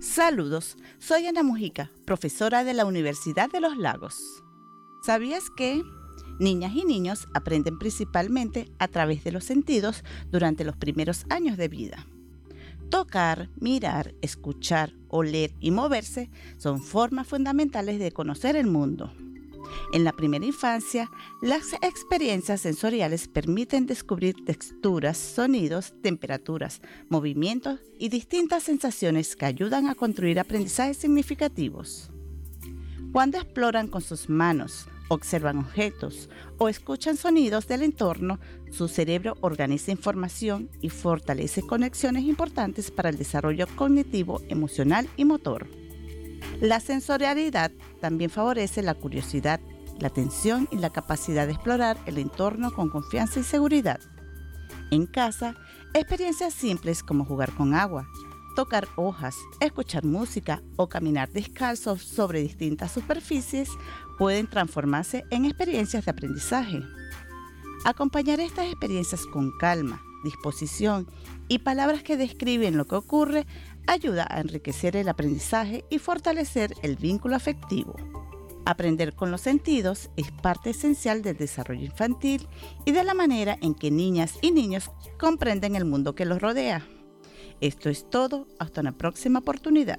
Saludos, soy Ana Mujica, profesora de la Universidad de los Lagos. ¿Sabías que niñas y niños aprenden principalmente a través de los sentidos durante los primeros años de vida? Tocar, mirar, escuchar, oler y moverse son formas fundamentales de conocer el mundo. En la primera infancia, las experiencias sensoriales permiten descubrir texturas, sonidos, temperaturas, movimientos y distintas sensaciones que ayudan a construir aprendizajes significativos. Cuando exploran con sus manos, observan objetos o escuchan sonidos del entorno, su cerebro organiza información y fortalece conexiones importantes para el desarrollo cognitivo, emocional y motor. La sensorialidad también favorece la curiosidad, la atención y la capacidad de explorar el entorno con confianza y seguridad. En casa, experiencias simples como jugar con agua, tocar hojas, escuchar música o caminar descalzos sobre distintas superficies pueden transformarse en experiencias de aprendizaje. Acompañar estas experiencias con calma, disposición y palabras que describen lo que ocurre ayuda a enriquecer el aprendizaje y fortalecer el vínculo afectivo. Aprender con los sentidos es parte esencial del desarrollo infantil y de la manera en que niñas y niños comprenden el mundo que los rodea. Esto es todo, hasta una próxima oportunidad.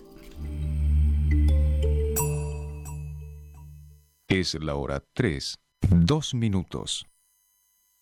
Es la hora 3, 2 minutos.